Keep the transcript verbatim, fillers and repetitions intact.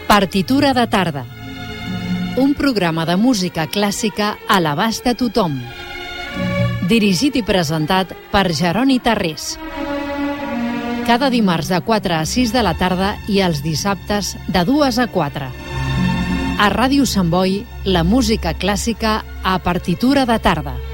Partitura de tarda. Un programa de música clàssica a l'abast de tothom. Dirigit i presentat per Jeroni Tarrés. Cada dimarts de quatre a sis de la tarda i els dissabtes de dues a quatre. A Ràdio Sant Boi, la música clàssica a partitura de tarda.